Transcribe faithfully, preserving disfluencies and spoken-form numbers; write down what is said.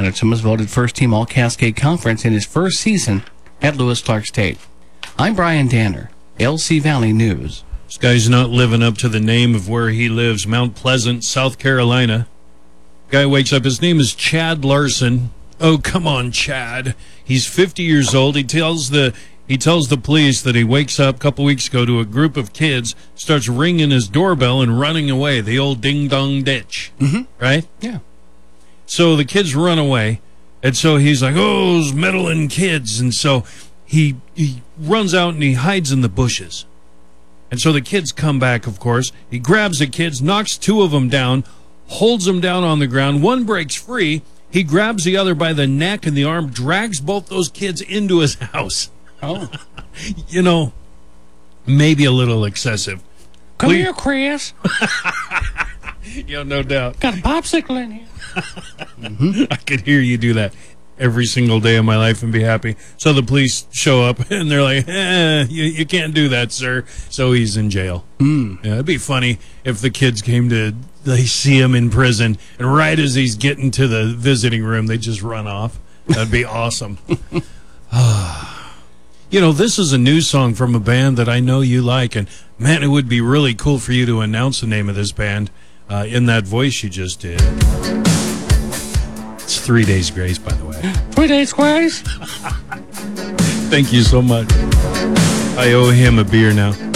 Henderson was voted first team All-Cascade Conference in his first season at Lewis Clark State. I'm Brian Danner, L C Valley News. This guy's not living up to the name of where he lives, Mount Pleasant, South Carolina. Guy wakes up, his name is Chad Larson. Oh, come on, Chad. He's fifty years old. He tells the he tells the police that he wakes up a couple weeks ago to a group of kids, starts ringing his doorbell and running away, the old ding-dong ditch, Mm-hmm. right? Yeah. So the kids run away, and so he's like, oh, those meddling kids. And so he he runs out and he hides in the bushes. And so the kids come back, of course. He grabs the kids, knocks two of them down, holds them down on the ground. One breaks free. He grabs the other by the neck and the arm, drags both those kids into his house. Oh. You know, maybe a little excessive. Come Please. here, Chris. Yeah, no doubt. Got a popsicle in here. Mm-hmm. I could hear you do that every single day of my life and be happy. So the police show up and they're like, eh, you, you can't do that, sir. So he's in jail. Mm. Yeah, it'd be funny if the kids came to, they see him in prison, and right as he's getting to the visiting room, they just run off. That'd be awesome. You know, this is a new song from a band that I know you like, and man, it would be really cool for you to announce the name of this band uh, in that voice you just did. It's Three Days Grace, by the way. Three Days Grace. Thank you so much. I owe him a beer now.